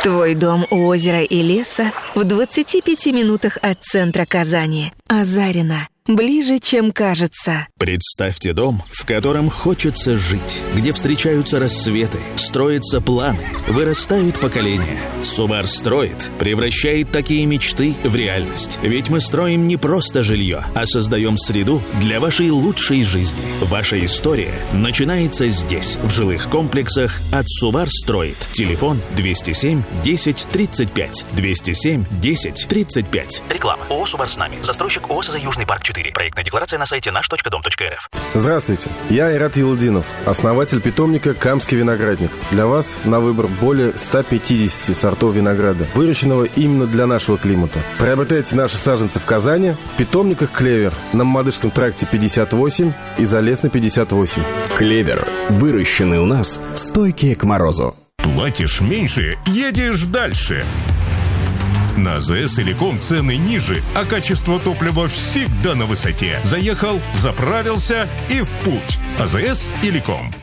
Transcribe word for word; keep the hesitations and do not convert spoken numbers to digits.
Твой дом у озера и леса в двадцати пяти минутах от центра Казани. Озарина. Ближе, чем кажется. Представьте дом, в котором хочется жить, где встречаются рассветы, строятся планы, вырастают поколения. Субар строит, превращает такие мечты в реальность. Ведь мы строим не просто жилье, а создаем среду для вашей лучшей жизни. Ваша история начинается здесь, в жилых комплексах от Субар строит. Телефон двести семь десять тридцать пять. двести семь десять тридцать пять. Реклама. ООО «Субар с нами». Застройщик ООО «ОЗА Южный парк четыре». Проектная декларация на сайте наш точка дом точка эр эф. Здравствуйте, я Айрат Елдинов, основатель питомника «Камский виноградник». Для вас на выбор более ста пятидесяти сортов винограда, выращенного именно для нашего климата. Приобретайте наши саженцы в Казани, в питомниках «Клевер» на Мамадышском тракте пятьдесят восемь и Залесной пятьдесят восемь. «Клевер». Выращенный у нас, стойкие к морозу. Платишь меньше, едешь дальше. На АЗС Иликом цены ниже, а качество топлива всегда на высоте. Заехал, заправился и в путь. АЗС Иликом.